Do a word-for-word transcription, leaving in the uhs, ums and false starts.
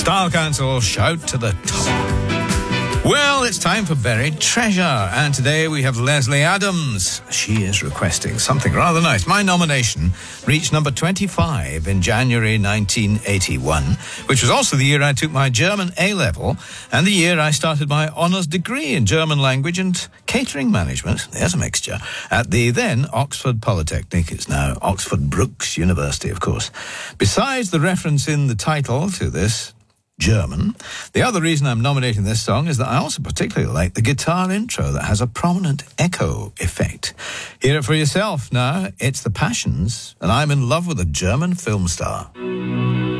Style Council, shout to the top. Well, it's time for Buried Treasure, and today we have Leslie Adams. She is requesting something rather nice. My nomination reached number twenty-five in January nineteen eighty-one, which was also the year I took my German A-level and the year I started my honours degree in German language and catering management, there's a mixture, at the then Oxford Polytechnic. It's now Oxford Brookes University, of course. Besides the reference in the title to this German, the other reason I'm nominating this song is that I also particularly like the guitar intro that has a prominent echo effect. Hear it for yourself now. It's The Passions, and I'm in love with a German film star.